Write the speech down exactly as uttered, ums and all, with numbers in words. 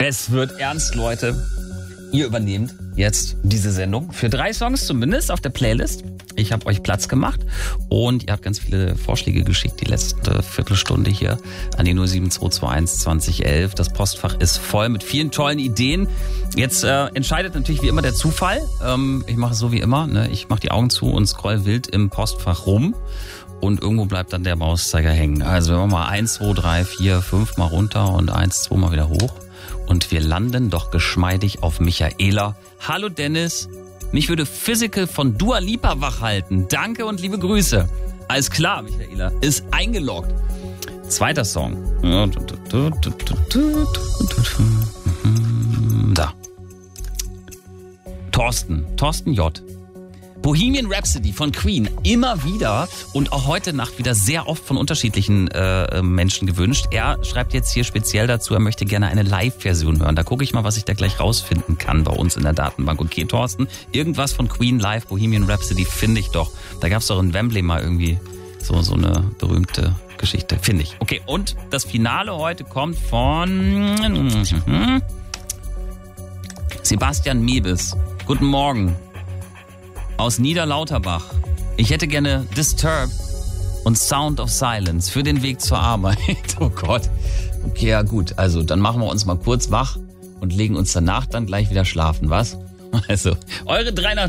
Es wird ernst, Leute. Ihr übernehmt jetzt diese Sendung für drei Songs zumindest auf der Playlist. Ich habe euch Platz gemacht und ihr habt ganz viele Vorschläge geschickt, die letzte Viertelstunde hier an die null sieben zwei zwei eins zwanzig elf. Das Postfach ist voll mit vielen tollen Ideen. Jetzt äh, entscheidet natürlich wie immer der Zufall. Ähm, ich mache es so wie immer. Ne? Ich mache die Augen zu und scroll wild im Postfach rum. Und irgendwo bleibt dann der Mauszeiger hängen. Also wir machen mal eins, zwei, drei, vier, fünf mal runter und eins, zwei mal wieder hoch. Und wir landen doch geschmeidig auf Michaela. Hallo Dennis. Mich würde Physical von Dua Lipa wachhalten. Danke und liebe Grüße. Alles klar, Michaela. Ist eingeloggt. Zweiter Song. Da. Thorsten. Thorsten J. Bohemian Rhapsody von Queen. Immer wieder und auch heute Nacht wieder sehr oft von unterschiedlichen äh, Menschen gewünscht. Er schreibt jetzt hier speziell dazu, er möchte gerne eine Live-Version hören. Da gucke ich mal, was ich da gleich rausfinden kann bei uns in der Datenbank. Okay, Thorsten, irgendwas von Queen Live, Bohemian Rhapsody finde ich doch. Da gab es doch in Wembley mal irgendwie so, so eine berühmte Geschichte. Finde ich. Okay, und das Finale heute kommt von Sebastian Mebis. Guten Morgen. Aus Niederlauterbach. Ich hätte gerne Disturbed und Sound of Silence für den Weg zur Arbeit. Oh Gott. Okay, ja gut. Also dann machen wir uns mal kurz wach und legen uns danach dann gleich wieder schlafen, was? Also, eure drei nach